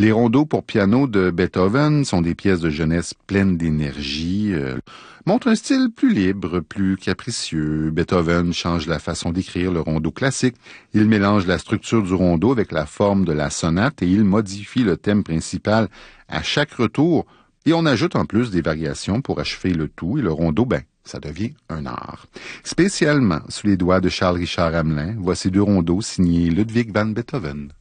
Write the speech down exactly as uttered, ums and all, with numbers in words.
Les rondeaux pour piano de Beethoven sont des pièces de jeunesse pleines d'énergie, euh, montrent un style plus libre, plus capricieux. Beethoven change la façon d'écrire le rondo classique. Il mélange la structure du rondo avec la forme de la sonate et il modifie le thème principal à chaque retour. Et on ajoute en plus des variations pour achever le tout et le rondo, ben, ça devient un art. Spécialement sous les doigts de Charles Richard Hamelin, voici deux rondeaux signés Ludwig van Beethoven.